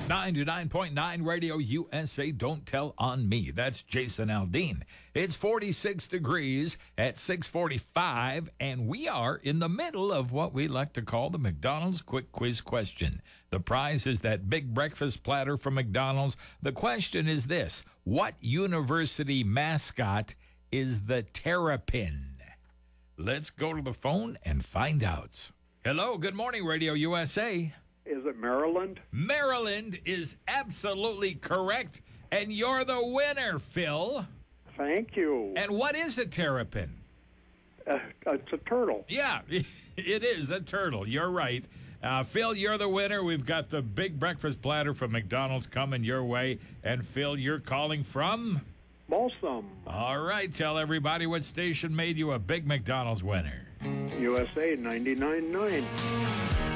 99.9 Radio USA, Don't Tell on Me. That's Jason Aldean. It's 46 degrees at 6:45, and we are in the middle of what we like to call the McDonald's Quick Quiz question. The prize is that big breakfast platter from McDonald's. The question is this: what university mascot is the Terrapin? Let's go to the phone and find out. Hello, good morning, Radio USA. Is it Maryland? Maryland is absolutely correct, and you're the winner, Phil. Thank you. And what is a terrapin? It's a turtle. Yeah, it is a turtle. You're right. Phil, you're the winner. We've got the big breakfast platter from McDonald's coming your way. And, Phil, you're calling from? Balsam. All right, tell everybody what station made you a big McDonald's winner. USA 99.9.